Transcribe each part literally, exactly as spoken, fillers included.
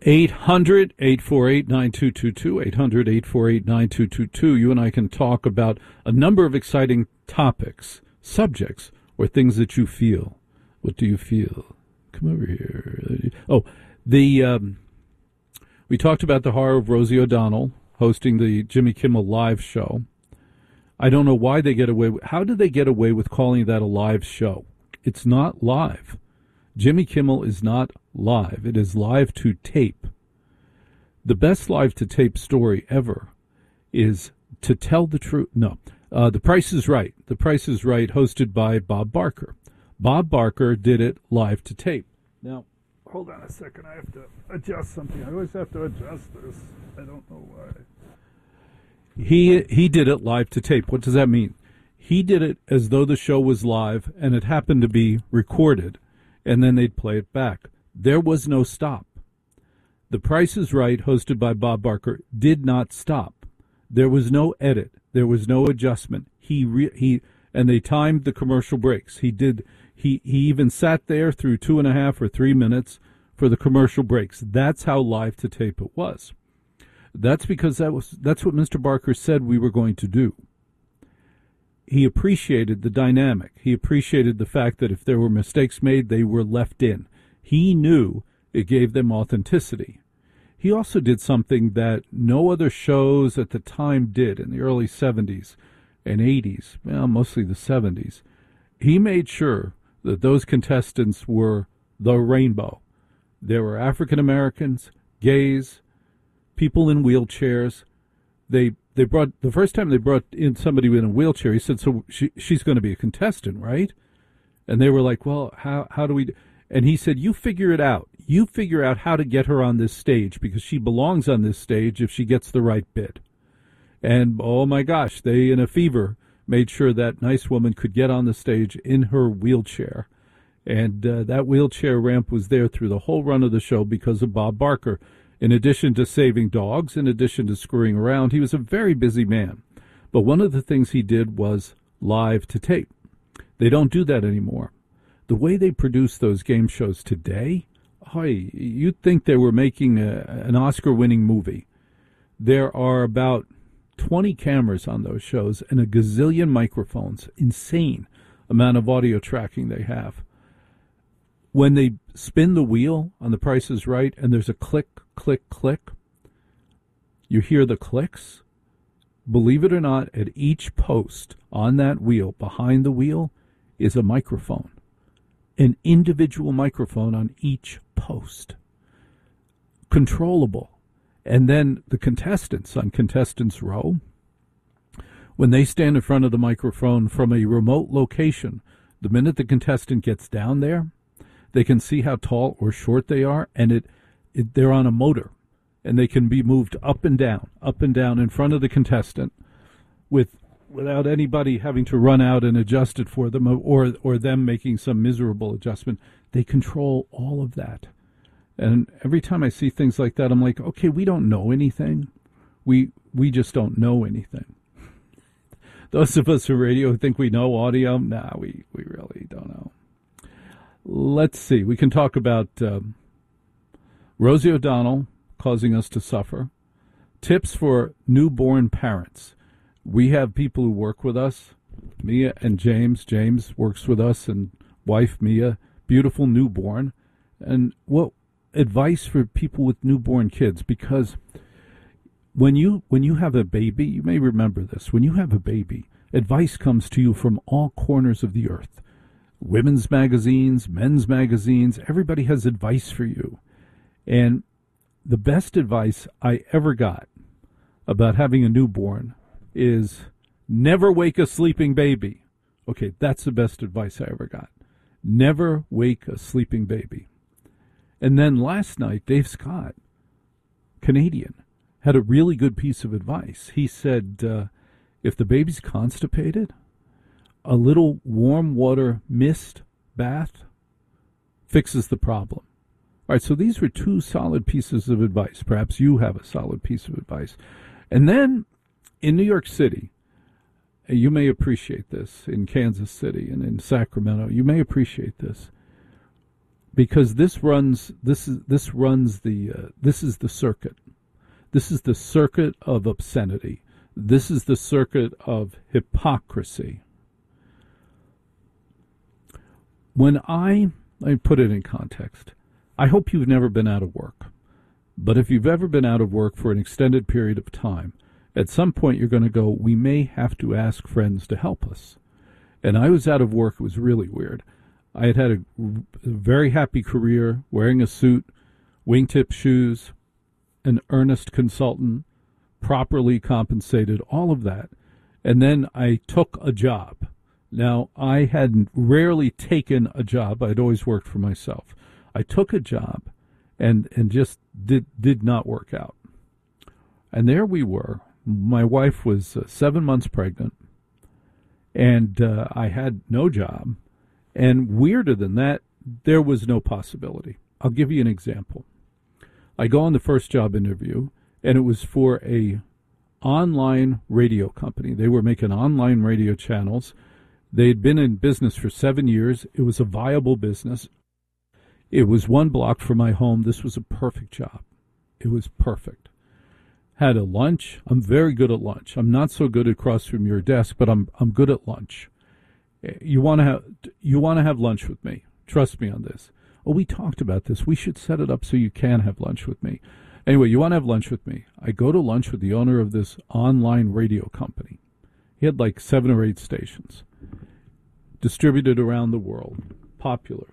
eight hundred, eight four eight, nine two two two, eight hundred, eight four eight, nine two two two. You and I can talk about a number of exciting topics, subjects, or things that you feel. What do you feel? Come over here. Oh, the um, we talked about the horror of Rosie O'Donnell hosting the Jimmy Kimmel Live show. I don't know why they get away with, how do they get away with calling that a live show? It's not live. Jimmy Kimmel is not live. It is live to tape. The best live to tape story ever is To Tell the Truth. No, uh, The Price is Right. The Price is Right, hosted by Bob Barker. Bob Barker did it live to tape. Now, hold on a second. I have to adjust something. I always have to adjust this. I don't know why. He he did it live to tape. What does that mean? He did it as though the show was live and it happened to be recorded, and then they'd play it back. There was no stop. The Price is Right, hosted by Bob Barker, did not stop. There was no edit. There was no adjustment. He re- he and they timed the commercial breaks. He did. He he even sat there through two and a half or three minutes for the commercial breaks. That's how live to tape it was. That's because that was that's what Mister Barker said we were going to do. He appreciated the dynamic. He appreciated the fact that if there were mistakes made, they were left in. He knew it gave them authenticity. He also did something that no other shows at the time did in the early seventies and eighties, well, mostly the seventies. He made sure that those contestants were the rainbow. There were African Americans, gays, people in wheelchairs. They they brought the first time they brought in somebody in a wheelchair. He said, "So she she's going to be a contestant, right?" And they were like, "Well, how how do we?" Do? And he said, "You figure it out. You figure out how to get her on this stage because she belongs on this stage if she gets the right bid." And oh my gosh, they in a fever made sure that nice woman could get on the stage in her wheelchair. And uh, that wheelchair ramp was there through the whole run of the show because of Bob Barker. In addition to saving dogs, in addition to screwing around, he was a very busy man. But one of the things he did was live to tape. They don't do that anymore. The way they produce those game shows today, hey, you'd think they were making a, an Oscar-winning movie. There are about twenty cameras on those shows and a gazillion microphones. Insane amount of audio tracking they have. When they spin the wheel on The Price is Right and there's a click, click, click, you hear the clicks. Believe it or not, at each post on that wheel, behind the wheel, is a microphone. An individual microphone on each post. Controllable. And then the contestants on Contestants Row, when they stand in front of the microphone from a remote location, the minute the contestant gets down there, they can see how tall or short they are, and it, it they're on a motor, and they can be moved up and down, up and down in front of the contestant with without anybody having to run out and adjust it for them or or them making some miserable adjustment. They control all of that. And every time I see things like that, I'm like, okay, we don't know anything. We we just don't know anything. Those of us in radio who think we know audio, nah, we, we really don't know. Let's see. We can talk about um, Rosie O'Donnell causing us to suffer. Tips for newborn parents. We have people who work with us, Mia and James. James works with us, and wife Mia, beautiful newborn. And what advice for people with newborn kids? Because when you when you have a baby, you may remember this. When you have a baby, advice comes to you from all corners of the earth. Women's magazines, men's magazines, everybody has advice for you. And the best advice I ever got about having a newborn is never wake a sleeping baby. Okay, that's the best advice I ever got. Never wake a sleeping baby. And then last night, Dave Scott, Canadian, had a really good piece of advice. He said, uh, if the baby's constipated, a little warm water mist bath fixes the problem. All right, so these were two solid pieces of advice. Perhaps you have a solid piece of advice. And then in New York City, you may appreciate this, in Kansas City and in Sacramento, you may appreciate this. because this runs this is this runs the uh, this is the circuit. This is the circuit of obscenity. This is the circuit of hypocrisy. When I let me put it in context. I hope you've never been out of work. But if you've ever been out of work for an extended period of time, at some point you're going to go, we may have to ask friends to help us. And I was out of work. It was really weird. I had had a, a very happy career, wearing a suit, wingtip shoes, an earnest consultant, properly compensated, all of that. And then I took a job. Now, I had rarely taken a job. I'd always worked for myself. I took a job and and just did did not work out. And there we were. My wife was uh, seven months pregnant, and uh, I had no job. And weirder than that, there was no possibility. I'll give you an example. I go on the first job interview, and it was for a online radio company. They were making online radio channels. They'd been in business for seven years. It was a viable business. It was one block from my home. This was a perfect job. It was perfect. Had a lunch. I'm very good at lunch. I'm not so good across from your desk, but I'm I'm good at lunch. You want to have you want to have lunch with me. Trust me on this. Oh, we talked about this. We should set it up so you can have lunch with me. Anyway, you want to have lunch with me. I go to lunch with the owner of this online radio company. He had like seven or eight stations, distributed around the world, popular,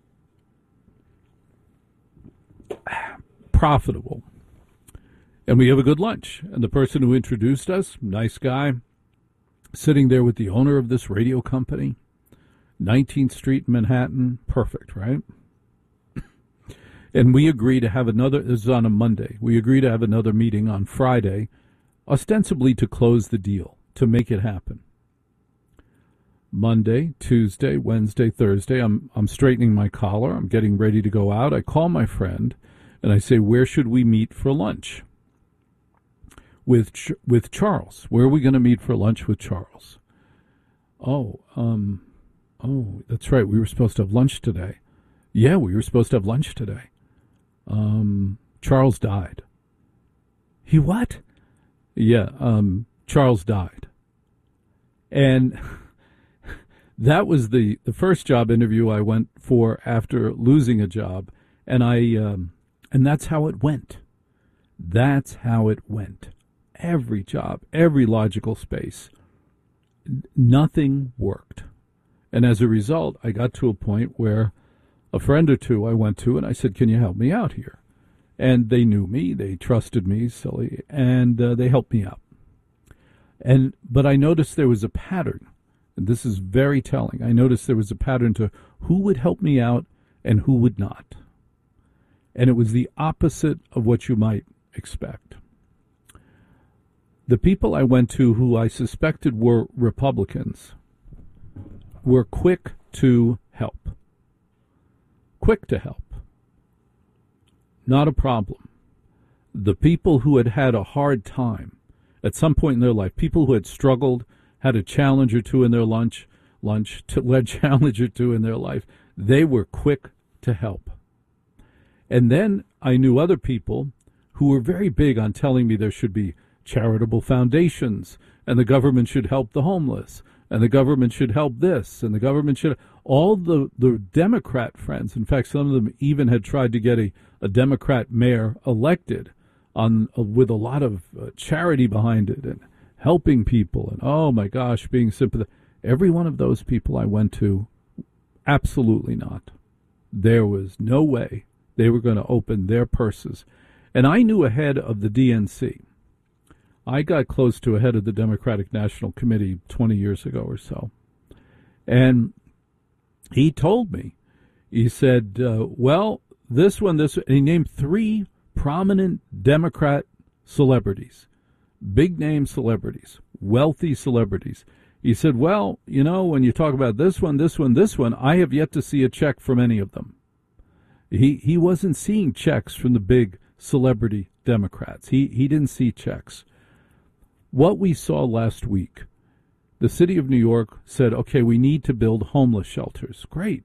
profitable. And we have a good lunch. And the person who introduced us, nice guy, sitting there with the owner of this radio company, nineteenth Street, Manhattan, perfect, right? And we agree to have another, this is on a Monday, we agree to have another meeting on Friday, ostensibly to close the deal, to make it happen. Monday, Tuesday, Wednesday, Thursday, I'm I'm straightening my collar, I'm getting ready to go out. I call my friend, and I say, where should we meet for lunch? With Ch- with Charles. Where are we going to meet for lunch with Charles? Oh, um, oh, that's right, we were supposed to have lunch today. Yeah, we were supposed to have lunch today. Um, Charles died. He what? Yeah, um, Charles died. And that was the, the first job interview I went for after losing a job, and I um, and that's how it went. That's how it went. Every job, every logical space, nothing worked. And as a result, I got to a point where a friend or two I went to, and I said, can you help me out here? And they knew me, they trusted me, silly, and uh, they helped me out. And but I noticed there was a pattern, and this is very telling. I noticed there was a pattern to who would help me out and who would not. And it was the opposite of what you might expect. The people I went to who I suspected were Republicans were quick to help. Quick to help. Not a problem. The people who had had a hard time at some point in their life, people who had struggled, had a challenge or two in their lunch, lunch, a challenge or two in their life, they were quick to help. And then I knew other people who were very big on telling me there should be charitable foundations, and the government should help the homeless, and the government should help this, and the government should... All the, the Democrat friends, in fact, some of them even had tried to get a, a Democrat mayor elected on uh, with a lot of uh, charity behind it and helping people, and oh my gosh, being sympathetic. Every one of those people I went to, absolutely not. There was no way they were going to open their purses. And I knew ahead of the D N C. I got close to a head of the Democratic National Committee twenty years ago or so. And he told me, he said, uh, well, this one, this one, and he named three prominent Democrat celebrities, big name celebrities, wealthy celebrities. He said, well, you know, when you talk about this one, this one, this one, I have yet to see a check from any of them. He he wasn't seeing checks from the big celebrity Democrats. He he didn't see checks. What we saw last week, the city of New York said, okay, we need to build homeless shelters. Great.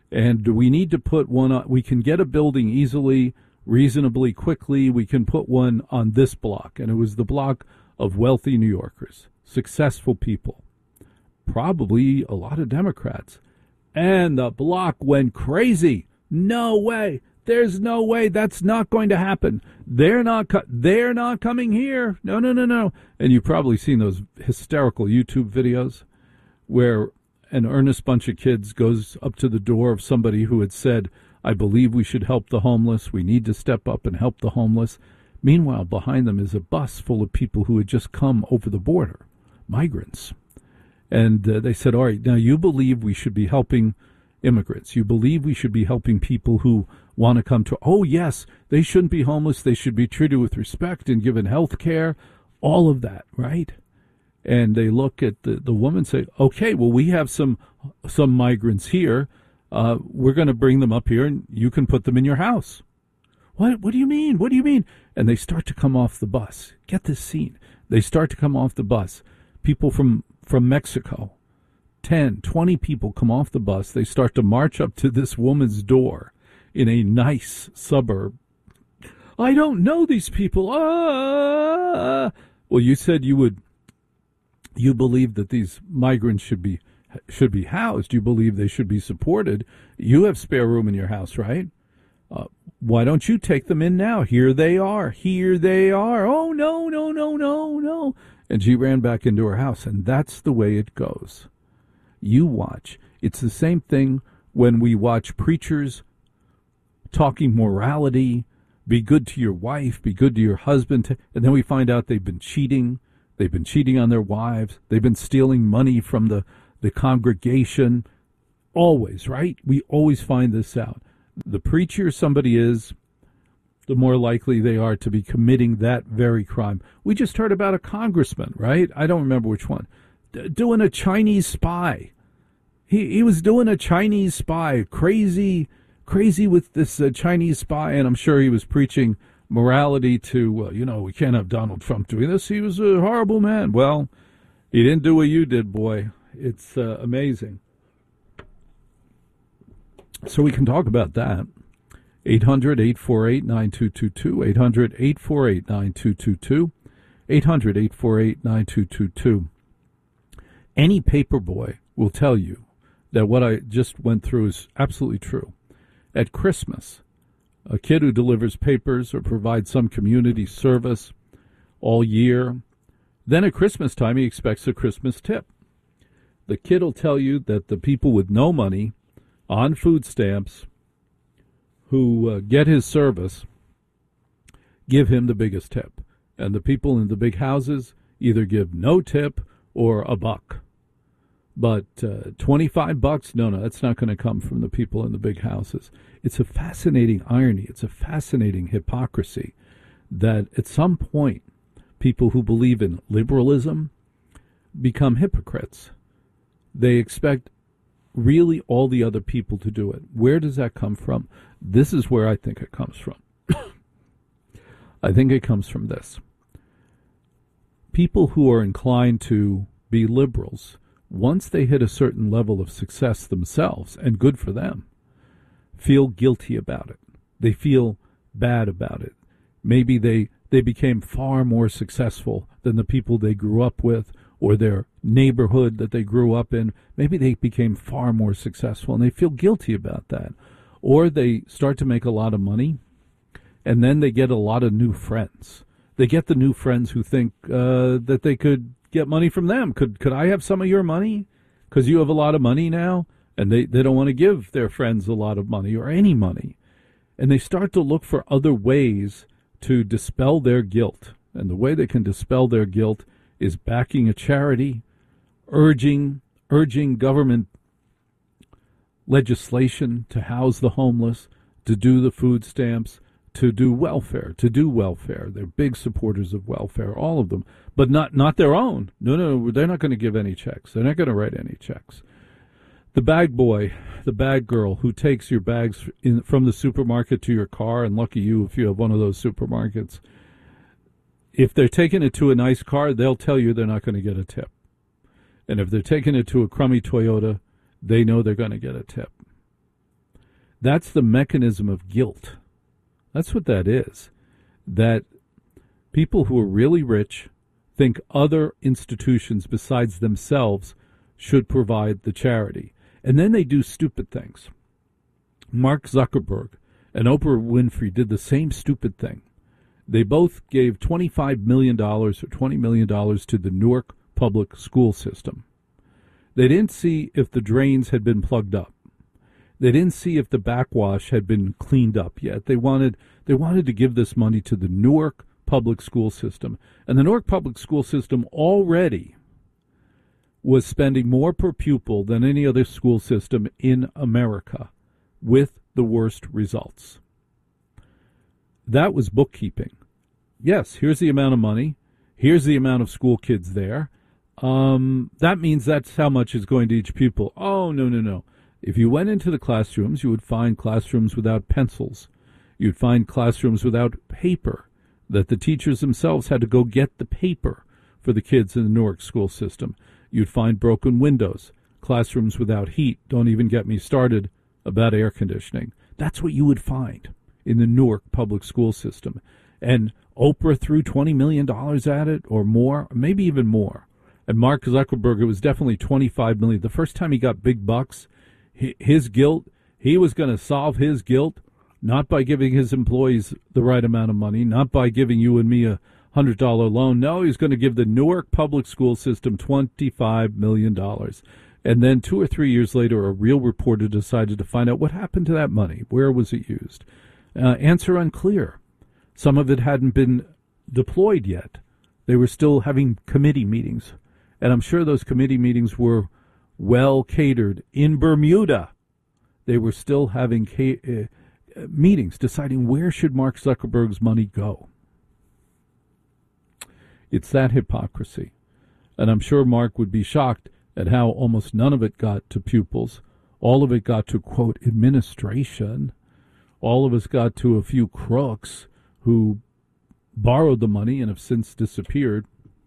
And we need to put one on. We can get a building easily, reasonably quickly. We can put one on this block. And it was the block of wealthy New Yorkers, successful people, probably a lot of Democrats. And the block went crazy. No way. There's no way. That's not going to happen. They're not co- they're not coming here. No, no, no, no. And you've probably seen those hysterical YouTube videos where an earnest bunch of kids goes up to the door of somebody who had said, I believe we should help the homeless. We need to step up and help the homeless. Meanwhile, behind them is a bus full of people who had just come over the border, migrants. And uh, they said, all right, now you believe we should be helping immigrants. You believe we should be helping people who want to come to, oh, yes, they shouldn't be homeless. They should be treated with respect and given health care, all of that, right? And they look at the, the woman and say, okay, well, we have some some migrants here. Uh, we're going to bring them up here, and you can put them in your house. What What do you mean? What do you mean? And they start to come off the bus. Get this scene. They start to come off the bus. People from, from Mexico, ten, twenty people come off the bus. They start to march up to this woman's door in a nice suburb. I don't know these people. Ah! Well, you said you would... You believe that these migrants should be should be housed. You believe they should be supported. You have spare room in your house, right? Uh, why don't you take them in now? Here they are. Here they are. Oh, no, no, no, no, no. And she ran back into her house, and that's the way it goes. You watch. It's the same thing when we watch preachers talking morality, be good to your wife, be good to your husband, and then we find out they've been cheating. They've been cheating on their wives. They've been stealing money from the, the congregation. Always, right? We always find this out. The preacher somebody is, the more likely they are to be committing that very crime. We just heard about a congressman, right? I don't remember which one. D- doing a Chinese spy. He he was doing a Chinese spy. Crazy, crazy with this uh, Chinese spy, and I'm sure he was preaching morality to, uh, you know, we can't have Donald Trump doing this. He was a horrible man. Well, he didn't do what you did, boy. It's uh, amazing. So we can talk about that. eight hundred, eight four eight, nine two two two. eight hundred, eight four eight, nine two two two. eight hundred, eight four eight, nine two two two. Any paper boy will tell you that what I just went through is absolutely true. At Christmas, a kid who delivers papers or provides some community service all year, then at Christmas time he expects a Christmas tip. The kid will tell you that the people with no money on food stamps who uh, get his service give him the biggest tip. And the people in the big houses either give no tip or a buck. But uh, twenty-five bucks, no, no, that's not going to come from the people in the big houses. It's a fascinating irony. It's a fascinating hypocrisy that at some point people who believe in liberalism become hypocrites. They expect really all the other people to do it. Where does that come from? This is where I think it comes from. I think it comes from this. People who are inclined to be liberals, once they hit a certain level of success themselves, and good for them, feel guilty about it. They feel bad about it. Maybe they, they became far more successful than the people they grew up with or their neighborhood that they grew up in. Maybe they became far more successful, and they feel guilty about that. Or they start to make a lot of money, and then they get a lot of new friends. They get the new friends who think uh, that they could get money from them. Could could I have some of your money? Because you have a lot of money now, and they, they don't want to give their friends a lot of money or any money. And they start to look for other ways to dispel their guilt. And the way they can dispel their guilt is backing a charity, urging urging government legislation to house the homeless, to do the food stamps, to do welfare, to do welfare. They're big supporters of welfare, all of them, but not, not their own. No, no, they're not going to give any checks. They're not going to write any checks. The bag boy, the bag girl who takes your bags in, from the supermarket to your car, and lucky you if you have one of those supermarkets, if they're taking it to a nice car, they'll tell you they're not going to get a tip. And if they're taking it to a crummy Toyota, they know they're going to get a tip. That's the mechanism of guilt. That's what that is. That people who are really rich think other institutions besides themselves should provide the charity. And then they do stupid things. Mark Zuckerberg and Oprah Winfrey did the same stupid thing. They both gave twenty-five million dollars or twenty million dollars to the Newark public school system. They didn't see if the drains had been plugged up. They didn't see if the backwash had been cleaned up yet. They wanted they wanted to give this money to the Newark public school system. And the Newark public school system already was spending more per pupil than any other school system in America, with the worst results. That was bookkeeping. Yes, here's the amount of money. Here's the amount of school kids there. Um, that means that's how much is going to each pupil. Oh, no, no, no. If you went into the classrooms, you would find classrooms without pencils. You'd find classrooms without paper, that the teachers themselves had to go get the paper for the kids in the Newark school system. You'd find broken windows, classrooms without heat. Don't even get me started about air conditioning. That's what you would find in the Newark public school system. And Oprah threw twenty million dollars at it, or more, maybe even more. And Mark Zuckerberg, it was definitely twenty-five million dollars. The first time he got big bucks, his guilt, he was going to solve his guilt not by giving his employees the right amount of money, not by giving you and me a one hundred dollar loan. No, he's going to give the Newark public school system twenty-five million dollars. And then two or three years later, a real reporter decided to find out what happened to that money. Where was it used? Uh, answer unclear. Some of it hadn't been deployed yet. They were still having committee meetings. And I'm sure those committee meetings were well catered in Bermuda. They were still having ca- uh, meetings deciding where should Mark Zuckerberg's money go. It's that hypocrisy. And I'm sure Mark would be shocked at how almost none of it got to pupils. All of it got to, quote, administration. All of us got to a few crooks who borrowed the money and have since disappeared.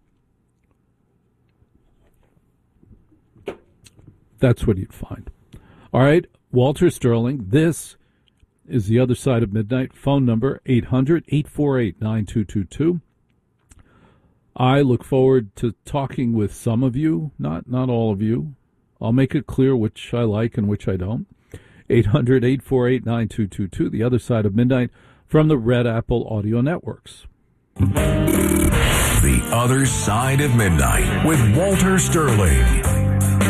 That's what you'd find. All right, Walter Sterling, this is The Other Side of Midnight. Phone number eight hundred, eight four eight, nine two two two. I look forward to talking with some of you, not not all of you. I'll make it clear which I like and which I don't. eight hundred, eight four eight, nine two two two, The Other Side of Midnight, from the Red Apple Audio Networks. The Other Side of Midnight with Walter Sterling.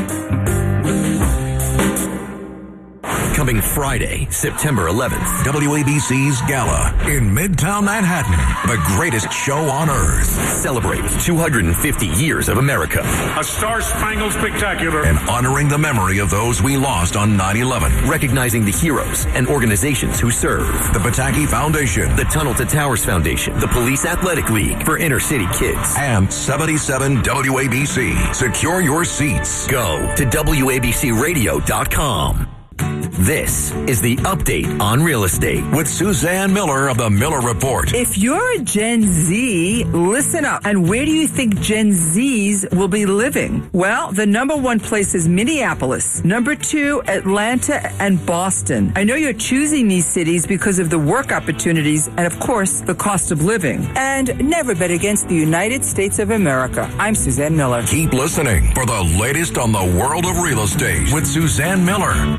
Coming Friday, September eleventh, W A B C's Gala in Midtown Manhattan, the greatest show on earth. Celebrate two hundred fifty years of America. A Star-Spangled Spectacular. And honoring the memory of those we lost on nine eleven. Recognizing the heroes and organizations who serve. The Pataki Foundation. The Tunnel to Towers Foundation. The Police Athletic League for inner city kids. And seventy-seven W A B C. Secure your seats. Go to W A B C radio dot com. This is the update on real estate with Suzanne Miller of the Miller Report. If you're a Gen Z, listen up. And where do you think Gen Zs will be living? Well, the number one place is Minneapolis. Number two, Atlanta and Boston. I know you're choosing these cities because of the work opportunities and, of course, the cost of living. And never bet against the United States of America. I'm Suzanne Miller. Keep listening for the latest on the world of real estate with Suzanne Miller.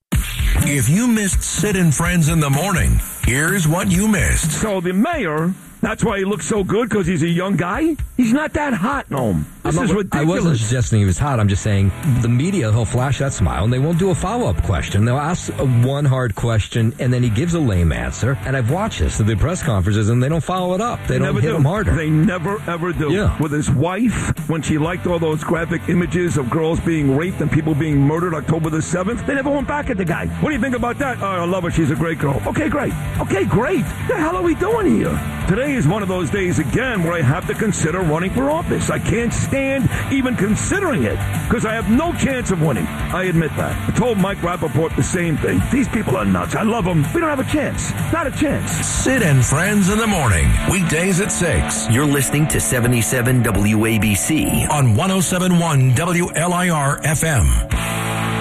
If you missed Sid and Friends in the morning, here's what you missed. So the mayor, that's why he looks so good, because he's a young guy? He's not that hot, Noam. This not, is ridiculous. I wasn't suggesting he was hot. I'm just saying the media, he'll flash that smile, and they won't do a follow-up question. They'll ask a one hard question, and then he gives a lame answer. And I've watched this at the press conferences, and they don't follow it up. They, they don't never hit do. him harder. They never, ever do. Yeah. With his wife, when she liked all those graphic images of girls being raped and people being murdered October the seventh, they never went back at the guy. What do you think about that? Oh, I love her. She's a great girl. Okay, great. Okay, great. What the hell are we doing here? Today is one of those days, again, where I have to consider running for office. I can't stand even considering it because I have no chance of winning. I admit that. I told Mike Rappaport the same thing. These people are nuts. I love them. We don't have a chance. Not a chance. Sid and Friends in the morning. Weekdays at six. You're listening to seventy-seven W A B C on one oh seven point one W L I R F M.